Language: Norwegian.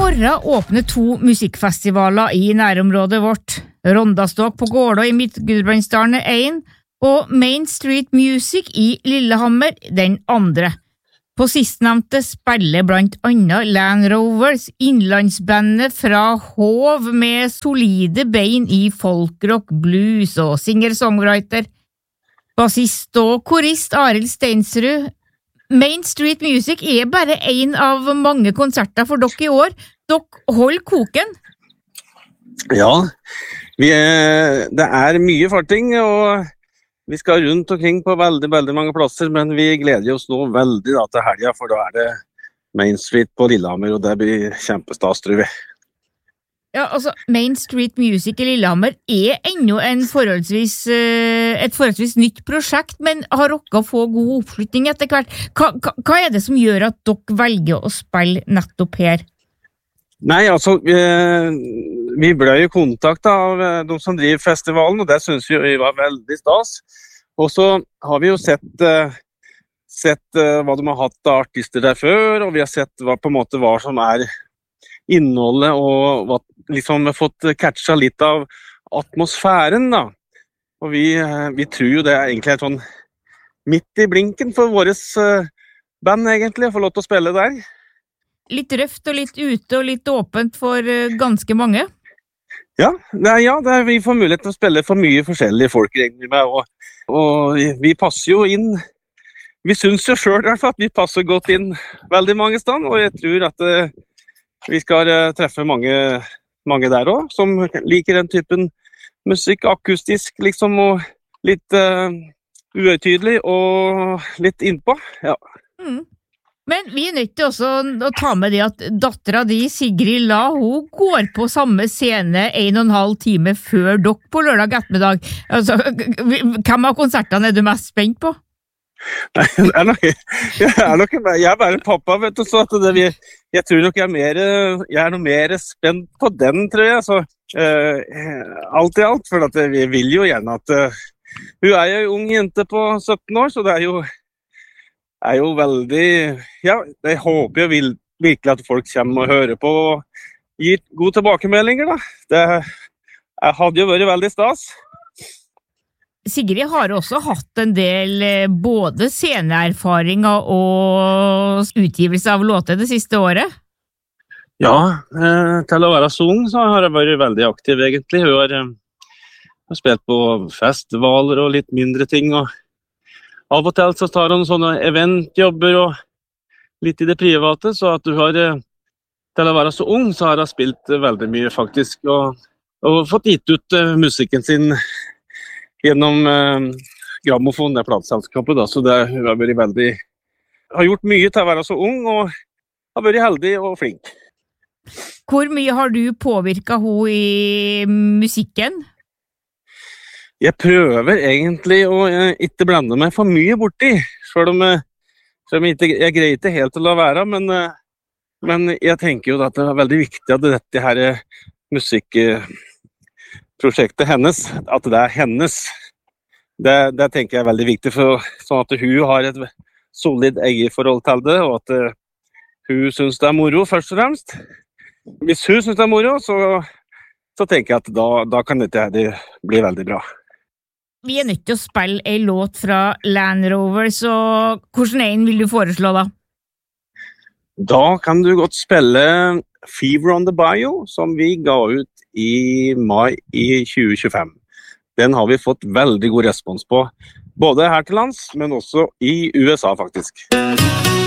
morgen åpner 2 musikkfestivaler i nærområdet vårt. Rondaståk på Gålå i Midt-Gudbrandsdalen 1, og Main Street Music i Lillehammer den andre. På sistnevnte spiller blant annet Land Rovers, innlandsbandet fra Hov med solide bein i folkrock, blues og singer-songwriter. Bassist og korist Arild Steinsrud. Main Street Music er bare en av mange konserter for dere i år. Dere holder koken. Ja, det er mye farting, og vi skal rundt omkring på veldig mange plasser, men vi gleder oss nå veldig til helgen, for da er det Main Street på Lillehammer, og det blir kjempestas, tror vi. Ja, altså, Main Street Music i Lillehammer er ennå et forholdsvis nytt prosjekt, men har dere få god oppslutning etter hvert. Hva er det som gjør at dere velger å spille nettopp her? Nei, altså, vi ble jo kontaktet av de som driver festivalen, og det synes vi var veldig stas. Og så har vi jo sett hva de har hatt av artister der før, og vi har sett hva som er innholdet, og liksom fått catcha litt av atmosfæren, da. Og vi tror jo det er egentlig sånn midt i blinken for våres band, egentlig, å få lov til å spille der. Litt røft og litt ute og litt åpent for ganske mange? Ja, vi får mulighet til å spille for mye forskjellige folk egentlig med, og vi passer jo inn. Vi synes jo selv i hvert fall at vi passer godt inn veldig mange steder, og jeg tror at vi skal treffe mange der også, som liker den typen musikk, akustisk liksom, og litt uøytydelig og litt innpå, ja. Men vi er nødt til også å ta med det at datteren din, Sigrid La, hun går på samme scene 1,5 time før dere på lørdag ettermiddag. Altså, hvem av konsertene er du mest spent på? Nei, jeg er bare pappa, vet du, så at jeg tror nok jeg er noe mer spent på den, tror jeg. Så, alt i alt, for at vi vil jo gjerne at hun er jo ung jente på 17 år, så det er jo veldig, ja, jeg håper jo virkelig at folk kommer og hører på og gir gode tilbakemeldinger da. Det hadde jo vært veldig stas. Sigrid har også hatt en del både sceneerfaringer og utgivelse av låter det siste året. Ja, til å være så ung så har jeg vært veldig aktiv egentlig. Hun har spilt på festivaler og litt mindre ting, og av og til så tar hun sånne eventjobber og litt i det private, så at du har, til å være så ung, så har hun spilt veldig mye faktisk, og fått gitt ut musikken sin gjennom Grammofon, det plateselskapet da, så hun har har gjort mye til å være så ung, og har vært heldig og flink. Hvor mye har du påvirket henne i musikken? Jeg prøver egentlig å ikke blande meg for mye borti, selv om jeg greier ikke helt til å la være, men jeg tenker jo at det er veldig viktig at dette her musikkprosjektet hennes, at det er hennes. Det tenker jeg er veldig viktig, sånn at hun har et solid eierforhold til det, og at hun synes det er moro først og fremst. Hvis hun synes det er moro, så tenker jeg at da kan dette bli veldig bra. Vi er nødt til å spille en låt fra Land Rovers, så hvordan en vil du foreslå da? Da kan du godt spille Fever on the Bayou, som vi ga ut i mai i 2025. Den har vi fått veldig god respons på, både her til lands, men også i USA faktisk.